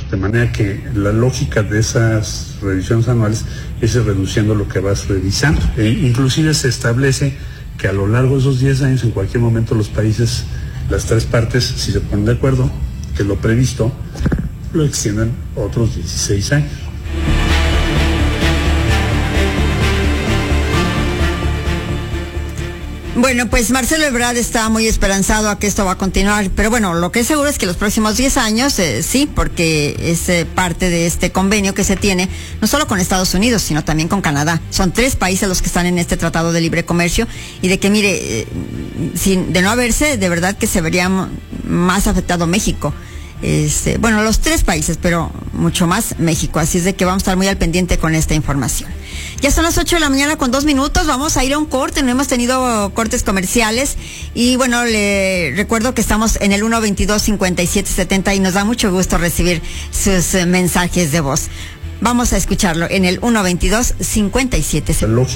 de manera que la lógica de esas revisiones anuales es ir reduciendo lo que vas revisando. Inclusive se establece que a lo largo de esos 10 años, en cualquier momento los países, las tres partes, si se ponen de acuerdo, que lo previsto, lo extiendan otros 16 años. Bueno, pues Marcelo Ebrard está muy esperanzado a que esto va a continuar, pero bueno, lo que es seguro es que los próximos 10 años, sí, porque es parte de este convenio que se tiene, no solo con Estados Unidos, sino también con Canadá. Son 3 países los que están en este Tratado de Libre Comercio, y de que, mire, de no haberse, de verdad que se vería más afectado México. Bueno, los 3 países, pero mucho más México, así es de que vamos a estar muy al pendiente con esta información. Ya son las 8 de la mañana con 2 minutos, vamos a ir a un corte, no hemos tenido cortes comerciales, y bueno, le recuerdo que estamos en el 122-5770 y nos da mucho gusto recibir sus mensajes de voz. Vamos a escucharlo en el 122-5770.